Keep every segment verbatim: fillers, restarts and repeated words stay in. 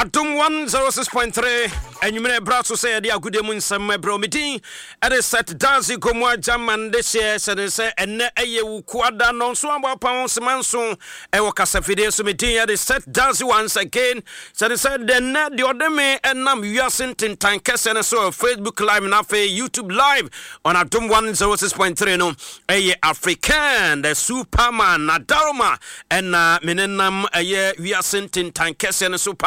Adum one oh six point three and you may brasso say the Agudemun some bromidin at a set dancing como German this year said and a quada non swamba pounds manson and Wakasafide Sumiti at a set dancing once again said it said then the other me and nam yasin in tankers and so Facebook live and YouTube live on Adum one oh six point three no a African the Superman Nadaroma and uh Minenam a year yasin in tankers and super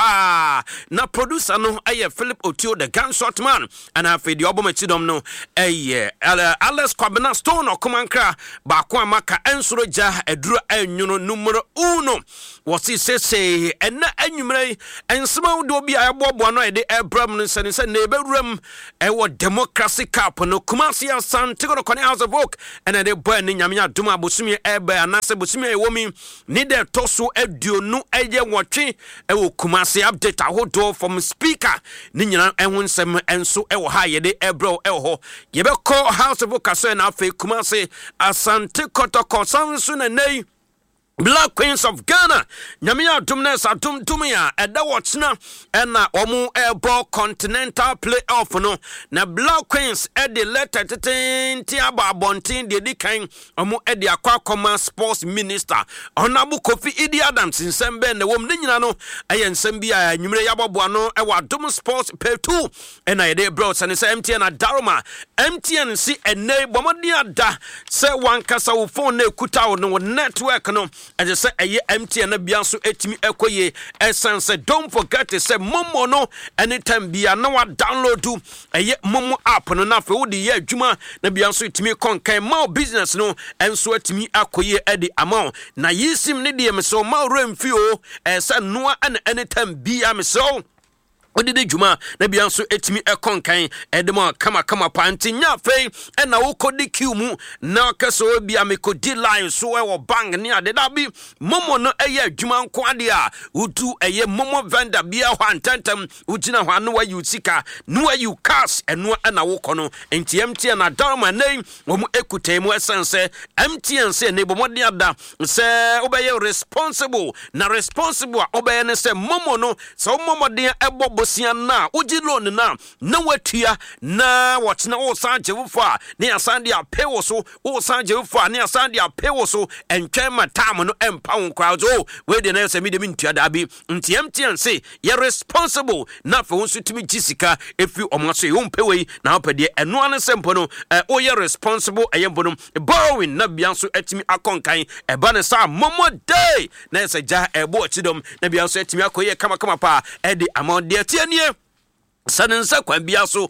na producer no aye Philip Otio the gunshot man and afi the obomachidom no aye Alex Kwabena Stone or Kumankra ba kwa maka ensoro ja eduru anyuno numero uno wasi sese ena anwumre ensema do bi ayebobo no ede ebram no sene se na eberuam ewo democracy cup no Kumasi Asante go kone House of Oak and de boy ni nyame adom abosumi ebe anase bosumi ewomi ni de toso aduonu eye wotwe ewo Kumasi update ahodo from speaker ni nyina ehun nsem enso ewo ha ye de ebro ewo ho ye be call House of Oak so na afi Kumasi Asante kotoko sanso na nei Black Queens of Ghana nyamia dumnes adum dumia eda watchna ena omu ebo continental playoff no na Black Queens e de letter tenti aba bontin de dikan omu e de akwa command sports minister Honorable Kofi Idi Adams nsembe na wom ne nyina no aye nsem bia nwumre yabobo no e wa dum sports pay two ena ede bro sane se M T N na Daroma M T N si ene bomodi ada se wankasa wo phone na ekuta wo no network no as I say, a M T N na bianso etimi ekoye essence. Don't forget to say Momo no anytime bia na wa download do a Momo app no na fe wo de ye adwuma na bianso etimi konkan ma business no enso etimi akoye e de amount na yisim ne de me so ma remfi o e say no an anytime bia me so Odide juma na bianso etimi ekonkan edema kama kama panti nya fei e na wokodi kiu mu na kaso bia me kodi line so e wo bang ni ade da bi momo no eye juma nko ade a utu eye momo vendor bia ho antantem ugina ho anu wa yusika no ayu cash eno na wokono enti M T N na Darma nei wo mu ekutemu esense M T N se ne bomode ada se obeye responsible na responsible obeye ne se momo no so momode ebobo na uji loan na na watua na what na o sanje wufa ne asande apewo so o sanje wufa ne asande apewo so entwen matam no empa crowd o we de na se me de mintua da bi nti M T N say you responsible na for won sutimi gisika efi omaso e umpewe na opede eno an sempo no o ye responsible ayembo no borrowing na bianso etimi akonkan e ba ne sa momo day na se ja ebo chidom na bianso etimi akoye kama kama pa e de amount de nie Sanensa kwambia so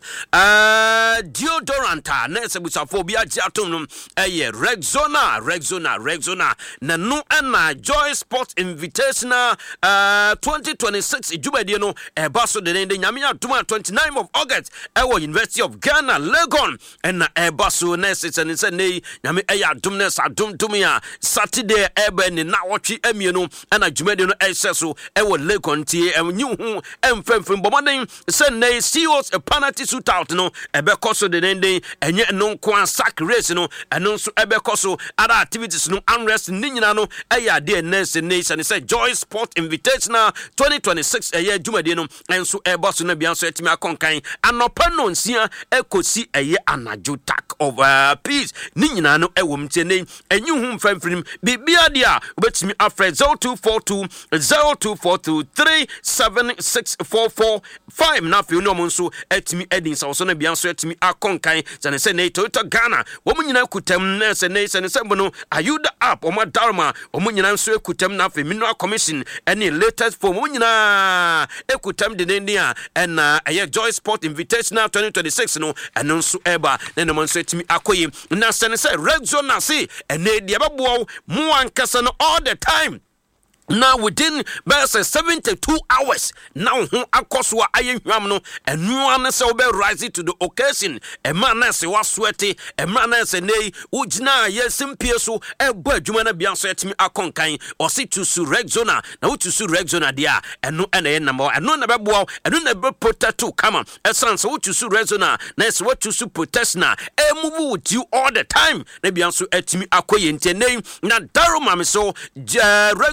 uh deodoranta na sebusafo bia giatom no eye Rexona Rexona Rexona na no na Joy Sports Invitational uh twenty twenty-six ijubade no e baso de de nyame aduma twenty-ninth of August e wo University of Ghana Legon na e baso na sense nei nyame e ya adum na sadum dumia Saturday e be ni na wotwe amienu na jumade no e so e wo Legon tie enyu hu emfemfem bomoden se C E Os a penalty suit out no ebe koso de dende enye no kwa sack race no eno so ebe koso other activities no unrest ni nyina no eya de nurse nation say Joy Sport Invitational twenty twenty-six eye dwumade no enso e boss no bia so etimi akonkan anopa no nsia ekosi eye anajo tack of uh, peace ni nyina no ewom tiene enyi hu mfamfirim bibia dia obetimi afre zero two four two zero two four two three seven six four four five na fi no monso etimi edin sa so na bianso etimi akonkan zane se ne Toyota Ghana wo munyina kutam na se ne se ne se bono ayuda app o ma Darma o munyina nso ekutam na fi mineral commission any latest form munyina ekutam de ne a na eye Joy Sport Invitational twenty twenty-six no eno nso eba na no monso etimi akoye na se ne se Rexona se ene de babo mu ankasa no all the time. Now within best seventy-two hours now who akoswa ayenhwam no enu an se obe rise to the occasion e man na se was sweaty e man na se nei ugina yesimpie so e bo adwuma na bia so etimi akonkan o se to su Rexona na wo to su Rexona dia enu ene ye number enu na bebo enu na be potato come e san so wo to su Rexona na se wo to su protestna e move with you all the time na bia so etimi akoye ntenei na Daroma me so Rexona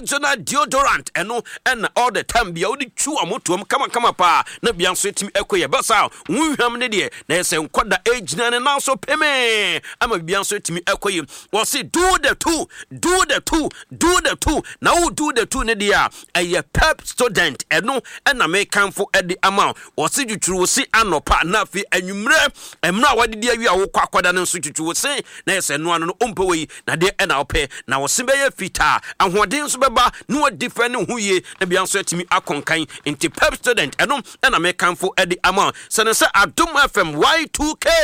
deodorant ɛno ɛna all the time bia wodi twu amotom kama kama pa na bia nso etimi ekoye basa wunhwam ne de na yɛsɛ nkwada agina ne na so peme ama bia nso etimi ekoye wɔ se do the two do the two do the two na wo do the two ne dia ɛyɛ pep student ɛno ɛna me kanfo ɛde ama wɔ se twuturu si anopa na afi anwumre emra wade dia wi a wo kwa kwada ne nso twuturu si na yɛsɛ no ano no ompewe na de ɛna opɛ na wɔ se bɛyɛ fita ahoɔden nso bɛba no wadi fɛ ne ho yie na bia nso etimi akonkan inti pep student ɛno ɛna me kanfo ɛde ama sɛ ne sɛ Adom F M Y two K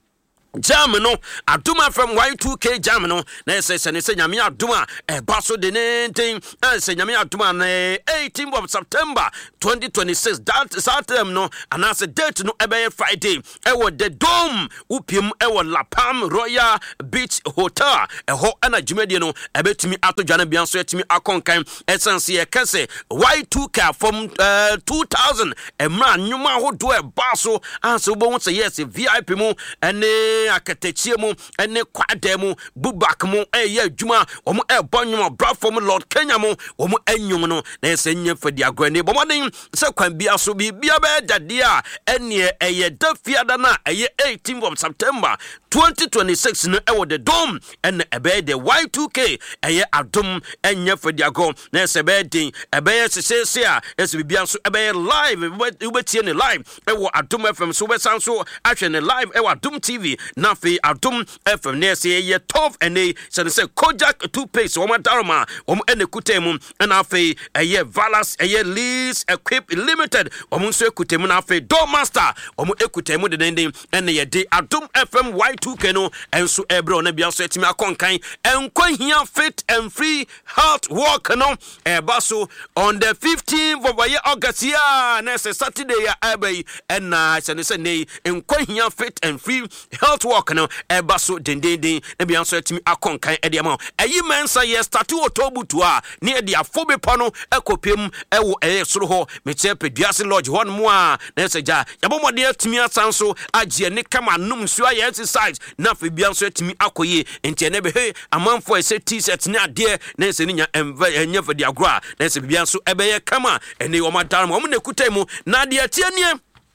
Jam no Adom F M Y two K jam no na yɛsɛ sɛ ne sɛ nyame adom a ɛba so de ne nten sɛ nyame adom a na eighteenth of September twenty twenty-six that saturday no anase date no ɛbɛyɛ Friday ɛwɔ the Dome upiem ɛwɔ La Palm Royal Beach Hotel ɛhɔ ɛna dwumadie no ɛbɛtumi ato dwane bia nso ɛtumi akonkan ɛsanse yɛkɛsɛ Y two K from uh, two thousand ɛmra nnwuma ahodoɔ ɛba so anse wobɛhu sɛ yes V I P mu ɛne akatechie mu ene kwade mu bubak mu eye adwuma omo ebo nwuma brafo mu Lord Kenya mu omo anwum no na yese nya fadi agwani bomoden se kwan bia so bia ba dade a ene eye dafiada na eye eighteenth of September twenty twenty-six no ewo the Dome ene ebe the Y two K eye Adom enya fadi ago na yese be din ebe sesese a ese bia so ebe live ubetie ne live ewo Adom F M so be sanso ahwe ne live ewo Adom T V na fe Adom F M ne se ye tough ene se se Kojak two pace o madaroma o ene kutemu na fe eye Valas eye Lease Equip Limited o mo so ekutemu na fe Doormaster o mo ekutemu de den ene ye de Adom F M Y two K no enso ebro na bia so etimi akonkan enkwa fit and free health walk no eba so on the fifteenth of August ya na se Saturday ya abai ena se ne se ne enkwa fit and free health walk no eba so den den den na bia so etimi akonkan e de ama ayi mensa ye start otobutu a ne e de afobe pa no ekopem ewo e soro ho meche peduase lodge hon mo a na se ja yabomode etimi asanso agye ne kama num so aye exercise na fe bia so etimi akoye enti ne be he amanfo ese t-shirt ne ade na se nya enya fe de agro na se bia so ebe ye kama ene o madar mo ne kutemu na de atie ne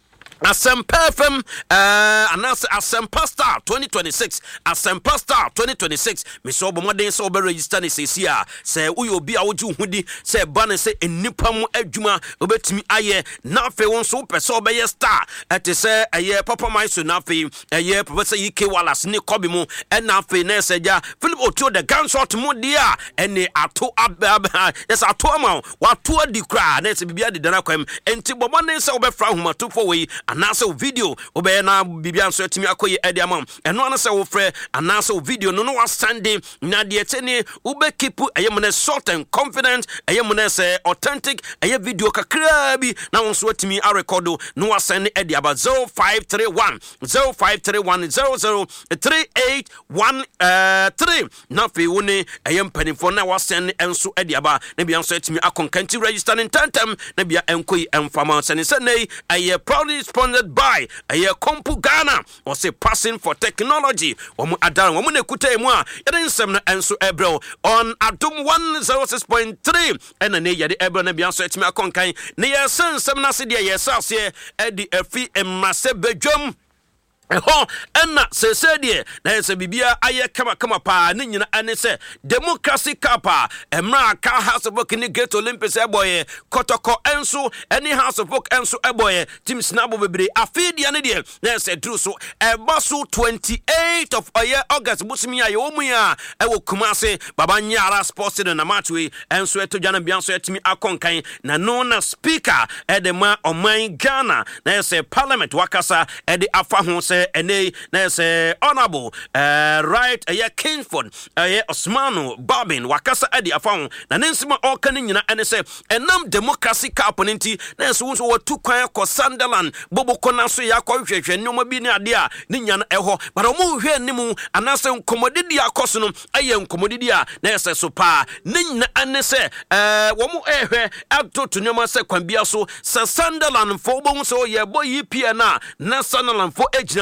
Asempa F M uh announce Asempa Star twenty twenty-six Asempa Star twenty twenty-six me so bo modern so be register ne sesi a say uyo bi a woju hudi say ba ne say enipa mu adwuma obetimi aye na fe won so pese obeye star ete say aye papa mai so na fe aye professor E K Wallace ne kobi mu e na fe na seja Philip Otio the gunshot mu dia ene ato yes ato ama wato adi kra na se bibia de dana kwam enti bo modern so be fra huma to for we anase video obey na bibia nso etimi akoye ade amam eno anase wo frɛ anase video no no was standing na de etene ube keep ayemne short and confident ayemne say authentic aye video kakra bi na wonso etimi a record no was send ade about zero five three one zero five three one zero zero three eight one three na fe woni ayem panifo na was send enso ade aba na bia nso etimi akonkanti register in tantem na bia enkoyi emfama sene sene aye proudly sponsored by aye Kompu Ghana or say passing for technology omu adan omu ne kuta mu a yede nsem na enso ebro on Adom one oh six point three ena ne yede ebro na bia so etimi akonkan ne ye sensem na se de ye sase e di afi emase bedwam eho enna sesede na yese bibia aye kama kama pa ne nyina ane se democracy kapa emra ka house of ni Great Olympics eboye kotoko enso any house of work enso eboye team snabo bebre afidi ane de na yese dru so eba so twenty-eighth of August busimi aye omuya ewo Kumase baba nyara sports na matchwe enso etodwana bia so etimi akonkan na no na speaker edema oman Ghana na yese parliament wakasa ede afa ho se ene na say honorable uh, right aye Kingsford aye Osmanu Babin wakasa adi afan na nensima okane nyina ene say enam democracy componenti na so so watu kwan ko Sunderland bobo kona so ya kwa hwehwe nnoma bi ne ade a ne nya na eho bara mo hwe nimu anase nkomodidi akoso no aye nkomodidi a na say so pa ne nyina ene say eh wo mo ehwe atoto nnoma say kwan bia so Sunderland fo bo so ye boyi pia na na Sunderland fo ejina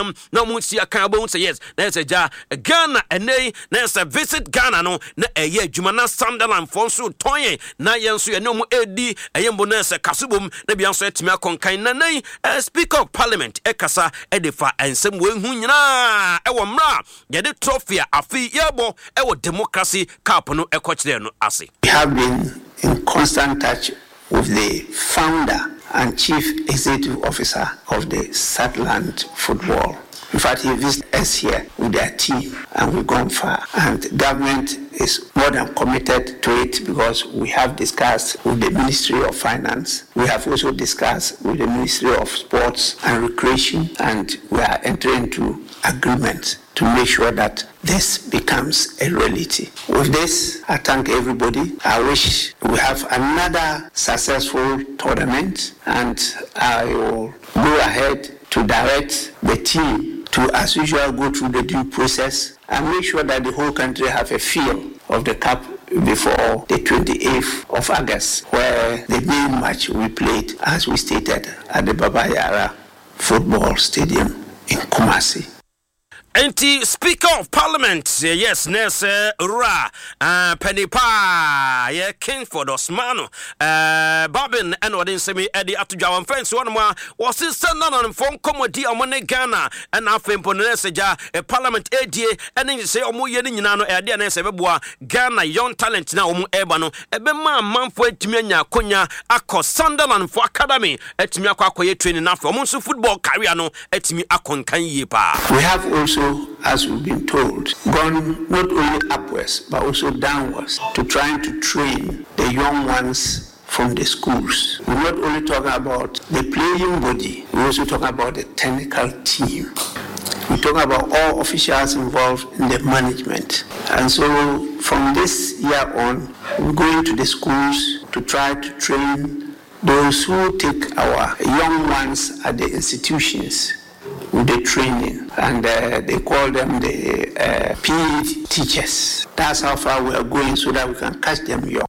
nam na mo si aka abo say yes na say ja Ghana enei na say visit Ghana no na eye adwuma na Sunderland for so tonye na yenso ye no mo edi eye mbo na say kasubom na bia so etimi akonkan na nan speaker of parliament ekasa edefa ensem we hu nyina e wo mra ye de trophy afi yebo e wo democracy cup no ekokire no ase. We have been in constant touch with the founder and chief executive officer of the Sunderland Football. In fact, he visited us here with their team and we've gone far. And the government is more than committed to it because we have discussed with the Ministry of Finance. We have also discussed with the Ministry of Sports and Recreation, and we are entering into agreement to make sure that this becomes a reality. With this, I thank everybody. I wish we have another successful tournament, and I will go ahead to direct the team to, as usual, go through the due process and make sure that the whole country have a feel of the cup before the twenty-eighth of August, where the main match will be played, as we stated, at the Baba Yara Football Stadium in Kumasi. Anti Speaker of Parliament, yes, Ness Ra, uh, Penny Pa, yeah, Kingford Osmano, uh, Babin, and what in semi Eddie Atujawan friends, one more was his son on phone comedy on Money Ghana, and I think Ponesaja, a Parliament A D A, and then you say, Omo Yenino, Eddie and Sebua, Ghana, young talent now, Omo Ebano, Ebema, Manfred Timia, Konya, Ako Sunderland for Academy, Etimiako training after Monsu football career, no, Etimi Akon Kanyipa. We have also, as we've been told, gone not only upwards but also downwards to trying to train the young ones from the schools. We're not only talking about the playing body, we're also talking about the technical team. We're talking about all officials involved in the management. And so from this year on, we're going to the schools to try to train those who take our young ones at the institutions with the training, and uh, they call them the uh, P E teachers. That's how far we are going so that we can catch them young.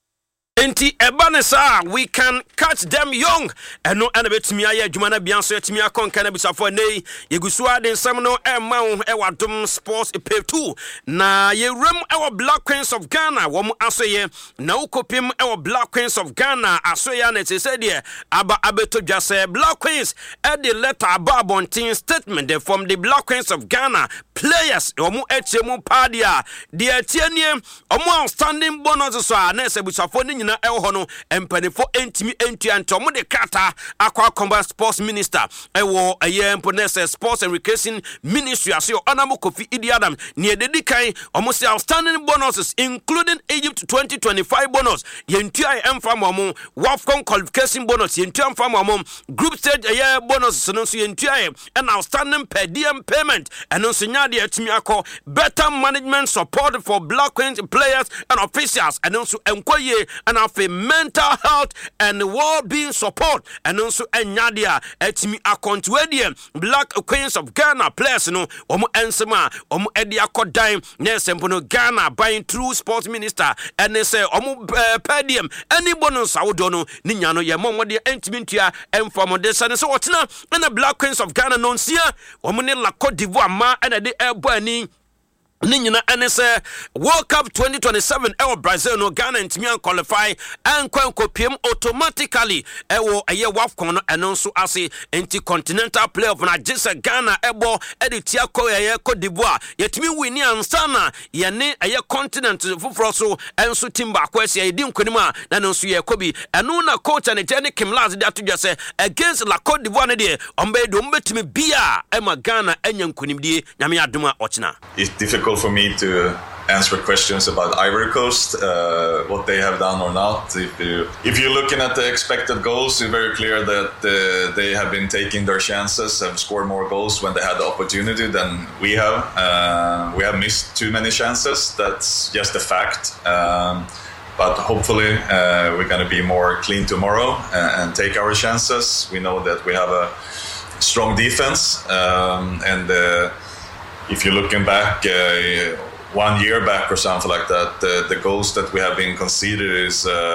Enti ebanesa we can catch them young eno ena betumi aye adwuma na bia so etumi akonka na bisafo nei yegusua de nsam no emma wo e wadom sports pay two na yewrem e wo Black Queens of Ghana wo mu asoye na ukopim e wo Black Queens of Ghana asoye na tse de aba abetodwa se Black Queens e de letter aba bontin statement from the Black Queens of Ghana players wo mu echemu padia de atienie omo outstanding bonus so a na se bisafo ni na eho no empanifo entimi entu antomo de krata akwa combat sports minister ewo eye emponese sports and recreation ministry aso onamo Kofi Idi Adam ne ededi kan omo se outstanding bonuses including Egypt twenty twenty-five bonus yentu ai emfam omo WAFCON qualification bonus yentu emfam omo group stage eye bonus no so yentu ai an outstanding per diem payment and no nya de atimi akọ better management support for Black Queens players and officials and also enkoye and of a mental health and well-being support and also enyadia etimi akontwedie Black Queens of Ghana players no omo ensema omo edi akodan na sempo no Ghana buying through sports minister and they say omo pedium any bonus awodo no ni nya no ye momode entimi ntua emfamo de sane so wotena na Black Queens of Ghana no nsia omo ne la Côte d'Ivoire ma na de ebo ani Ninyina N World Cup twenty twenty-seven ewo Brazil no Ghana ntimi an qualify and kopiem automatically ewo eye WAFCON no announce ase intercontinental playoff na jese Ghana ebo editia ko eye Cote d'Ivoire yetimi wini ansana ye ne eye continent fufuro so enso timba akwese edi nkonim a na no so ye kobi eno na coach and Jenny Kimlas de atodwa se against la Cote d'Ivoire ne de ombe do mbetimi bia ema Ghana enya nkonim die nyame adoma ochina. It's difficult for me to answer questions about Ivory Coast, uh, what they have done or not. If, you, if you're looking at the expected goals, it's very clear that uh, they have been taking their chances, have scored more goals when they had the opportunity than we have. Uh, we have missed too many chances. That's just a fact. Um, but hopefully uh, we're going to be more clean tomorrow and, and take our chances. We know that we have a strong defense, um, and uh, if you're looking back uh, one year back or something like that, the, the goals that we have been conceded is uh,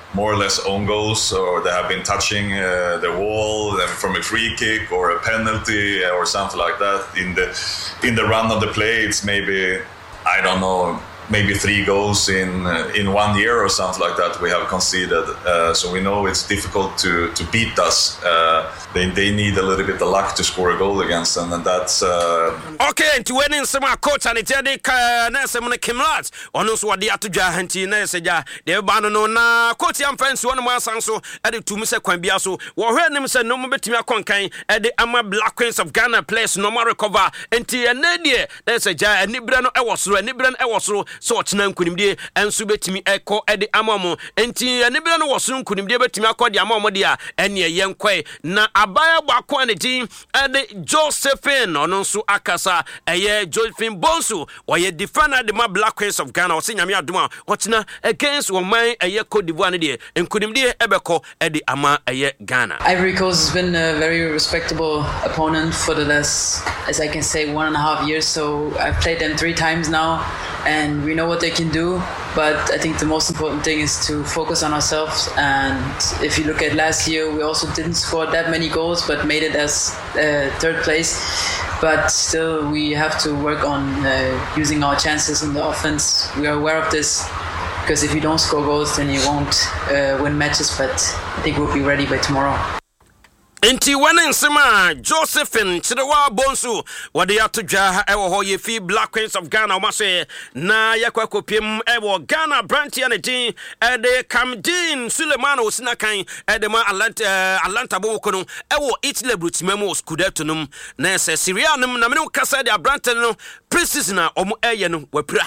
more or less own goals, or they have been touching uh, the wall from a free kick or a penalty or something like that. In the in the run of the play, it's maybe, I don't know, maybe three goals in uh, in one year or something like that we have conceded. Uh, so we know it's difficult to to beat us. Uh, they they need a little bit of luck to score a goal against them, and that's. Uh... Okay, and to win in some coach and it's the Nessa Kimrat on us what the Atuja Hanti Nessaja, the Banano na coach and friends one more sanso at the two Mister Quambiaso, or her name said no more Betimia Conkain at the Ama Black Queens of Ghana place no more recover and Tia Nadia. There's a jar and Nibrano Ewasu and Nibran Ewasu. So Chinam Kunimde and Subetimi Echo at the Amamo and Tia Nibrano was soon Kunimde Betimako the Amamodia and ye young quay na Abaya Bakwanity and the Josephine Ononsu Akasa a ye Josephine Bonsu or ye defender the Ma Black Queens of Ghana or Sinyamia Duma whatna against one my a ye Cote d'Ivoire and Kunimde Ebeko at the Ama a ye Ghana. Ivory Coast has been a very respectable opponent for the last, as I can say, one and a half years. So I've played them three times now, and we know what they can do. But I think the most important thing is to focus on ourselves. And if you look at last year, we also didn't score that many goals, but made it as uh, third place. But still, we have to work on uh, using our chances in the offense. We are aware of this, because if you don't score goals, then you won't uh, win matches. But I think we'll be ready by tomorrow. Inti wenen sema Josephine Chidewa Bonsu wade atodwa ewo ho ye fi Black Queens of Ghana o mase na yakwa kopiem ewo Ghana branch ya ne tin e de Kamdin Suleiman Osinakan e de ma Atlanta Atlanta boko no ewo Italy brutimemo Scudetto num na se Syria num na me kasa de branch no preseason na omo eye no wapira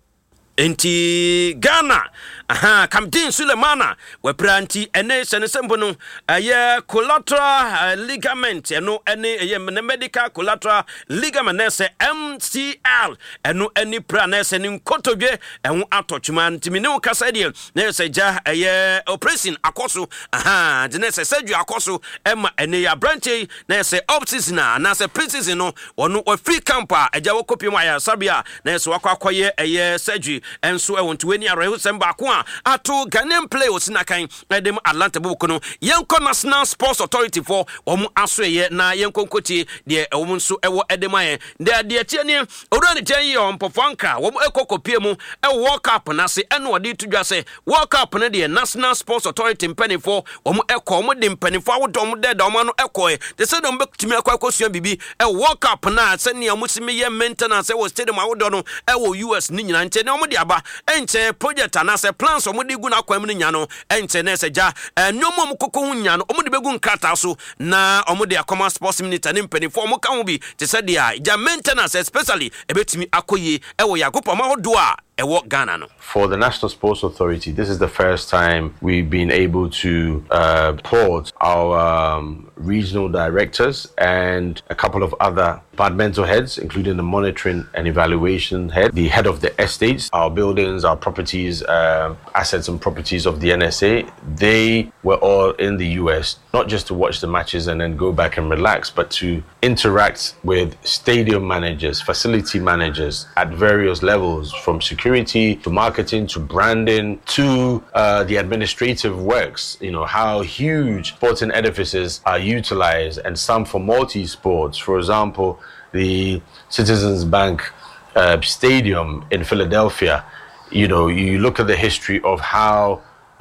Enti Ghana aha Kamdin Sulemana we pranti ene sene sembo no aye collateral uh, ligament eno ene eye medical collateral ligament se M C L eno eni pra na se ni nkotodwe ehun atotwuma ntimi ne kasa de na se ja aye operation akoso aha de na se surgery akoso ema ene ya branch na se opsis na na se preseason no ono o free camper eja wo kopiem aya sabia na se wakwakoye aye surgery enso ewonto eni arehu semba ko a ato Ghanaian players na kan edem Atlanta boko no yenko National Sports Authority for omu asoye na yenko nkoti de omu nso ewo edemaye de de tie ni owura ne tie yi ompofanka omu ekokopie mu e World Cup na se eno ode tudwa se World Cup na de National Sports Authority mpanifo omu ekọ omu de mpanifo awodom de da omu no ekọ de se dom bekutimi akwa akosua bibi e World Cup na se ne amusimi ye maintenance e wo stadium awodom no e wo U S ni nyina nche ne omu de aba enche project na se plans omu de gu na kwam ni nya no enche ne se ja enyomo mu kokko hu nya no omu de begu nkata so na omu de akoma sports minister ne mpanifo omu ka ho bi te se de a ja maintenance especially ebetimi akoye e wo yakopo ma hodo a Ghana no. For the National Sports Authority, this is the first time we've been able to uh, port our um, regional directors and a couple of other departmental heads, including the monitoring and evaluation head, the head of the estates, our buildings, our properties, uh, assets and properties of the N S A. They were all in the U S, not just to watch the matches and then go back and relax, but to interact with stadium managers, facility managers at various levels, from security Security to marketing to branding to uh, the administrative works, you know, how huge sporting edifices are utilized, and some for multi-sports. For example, the Citizens Bank uh, Stadium in Philadelphia, you know, you look at the history of how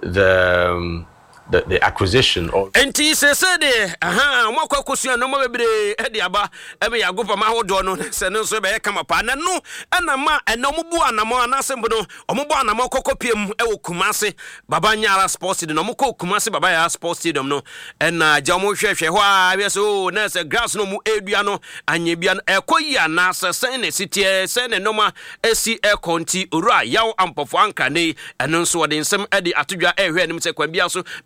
the um, The, the acquisition of enti se se de aha mo kwakosua no mo bebre e de aba e be yagopa ma hodo no se no so be kama pa na no ana ma eno mo bu anamo anasembo no omo bu anamo kokopiem e wo Kumase baba nyara sports de no mo ko Kumase baba ya sports stadium no na ja mo hwehwe ho a be so na se grass no mu edua no anye bia e koyi na se sen ne sitie sen ne no ma esi e konti ora yaw ampofo anka ne eno so de nsem e de atodwa e hwe anim se kwambia so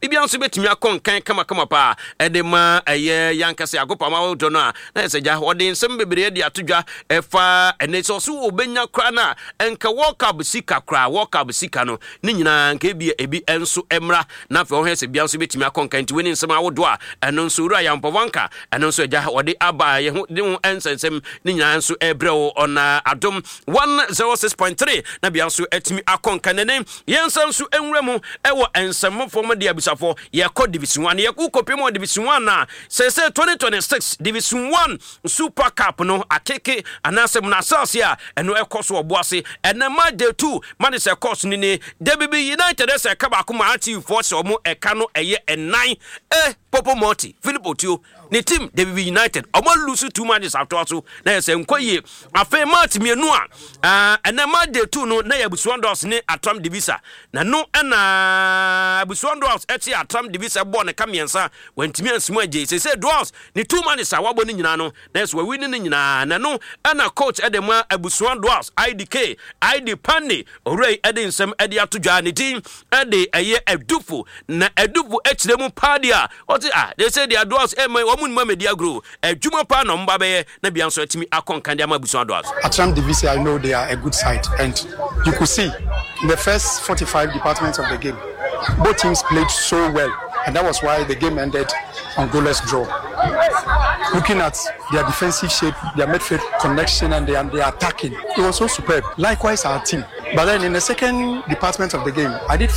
bibia nso betumi akɔ nkan kama kama pa ɛde ma ɛyɛ yankase agopa ma wodo no a na ɛsɛ gya wɔde nsɛm bebree de atodwa ɛfa ɛne so so obenya kra na enka World Cup sika kra World Cup sika no ne nyina nka bi ebi enso emra na fa ho hese bia nso betimi akɔ nkan nti woni nsɛm awodo a ɛno nso ru ayampɔwanka ɛno nso gya wɔde aba ye ho de ho ensensɛm ne nyina nso ɛbrɛ ona adom one oh six point three na bia nso etimi akɔ nkan ne yensa nso enwura mu ɛwɔ ensɛmfo mo de abisafo ye kɔ division one ye ku kopem wɔ division one na say say twenty twenty-six division one Super Cup no akeke anasem na asase a eno ekoso oboase enema day two man se course ni ni D B B United se ka ba ko ma ati force omo eka no eye enan eh Popo Morty Philip Otio ni team D B B United omo lose two matches after so na se nkoye afa match mienu a enema day two no na ya Busuandos ni Atram Divisa na no na Busuandos eti Atram Divisa bo ne kamiensa wantimi ansimo agye se se Dwars ni two matches a wabo ni nyina no na so we ni nyina na no ana coach edema Busuandos I D K I D Pande orei ede nsem ede atodwa ne din ede eye Edufu na Edufu ekiremu padia oti ah they say the Dwars e omu nima media grow adwuma pa no mba be na bia nso atimi akonkan dia ma Busuandos. Atram Divisa, I know they are a good side, and you could see in the first forty-five departments of the game both teams played so well, and that was why the game ended on goalless draw. Looking at their defensive shape, their midfield connection, and their, their attacking, it was so superb. Likewise our team. But then in the second department of the game, I did